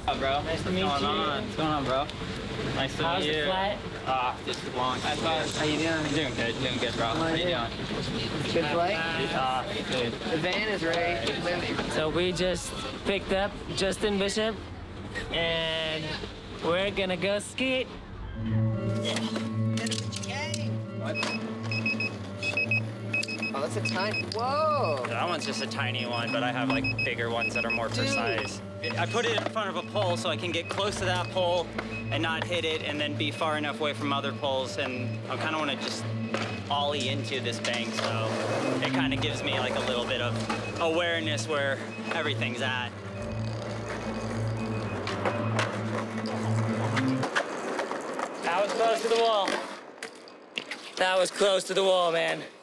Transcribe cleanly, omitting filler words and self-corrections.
What's up, bro? Nice to meet you. What's going on, bro? Nice to How's meet you. the flight? Just long. How you doing? Doing good, bro. How you doing? Good flight? Good. The van is ready. So we just picked up Justin Bishop, and we're gonna go ski. What? Oh, that's a tiny. Whoa! That one's just a tiny one, but I have like bigger ones that are more precise. I put it in front of a pole so I can get close to that pole and not hit it, and then be far enough away from other poles. And I kind of want to just ollie into this bank, so it kind of gives me like a little bit of awareness where everything's at. That was close to the wall. That was close to the wall, man.